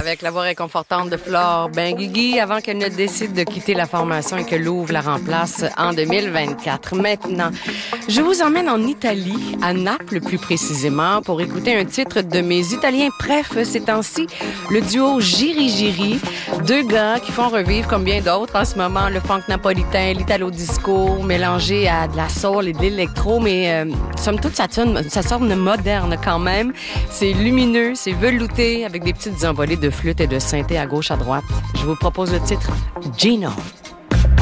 avec la voix réconfortante de Flore Benguigui avant qu'elle ne décide de quitter la formation et que Louvre la remplace en 2024. Maintenant, je vous emmène en Italie, à Naples plus précisément, pour écouter un titre de mes Italiens préf ces temps-ci, le duo Giri Giri, deux gars qui font revivre, comme bien d'autres en ce moment, le funk napolitain, l'italo-disco, mélangé à de la soul et de l'électro, mais somme toute, ça sonne moderne quand même. C'est lumineux, c'est velouté, avec des petites envolées de flûte et de synthé à gauche, à droite. Je vous propose le titre Gino.